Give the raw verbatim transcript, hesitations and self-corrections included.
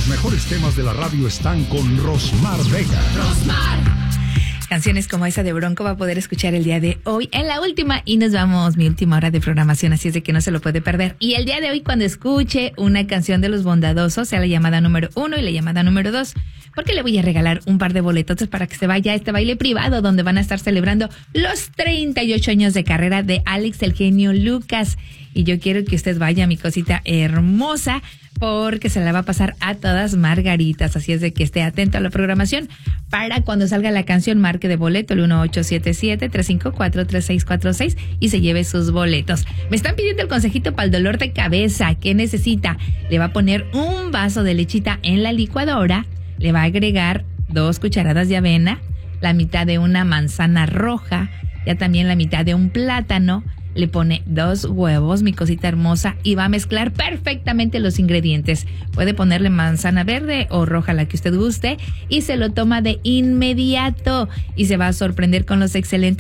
Los mejores temas de la radio están con Rosmar Vega. Rosmar. Canciones como esa de Bronco va a poder escuchar el día de hoy en la última y nos vamos, mi última hora de programación, así es de que no se lo puede perder. Y el día de hoy, cuando escuche una canción de Los Bondadosos, sea la llamada número uno y la llamada número dos, porque le voy a regalar un par de boletos para que se vaya a este baile privado donde van a estar celebrando los treinta y ocho años de carrera de Alex el Genio Lucas. Y yo quiero que usted vaya, mi cosita hermosa, porque se la va a pasar a todas margaritas. Así es de que esté atento a la programación para cuando salga la canción, marque de boleto el uno ocho siete siete, tres cinco cuatro, tres seis cuatro seis y se lleve sus boletos. Me están pidiendo el consejito para el dolor de cabeza. ¿Qué necesita? Le va a poner un vaso de lechita en la licuadora, le va a agregar dos cucharadas de avena, la mitad de una manzana roja, ya también la mitad de un plátano. Le pone dos huevos, mi cosita hermosa, y va a mezclar perfectamente los ingredientes. Puede ponerle manzana verde o roja, la que usted guste, y se lo toma de inmediato. Y se va a sorprender con los excelentes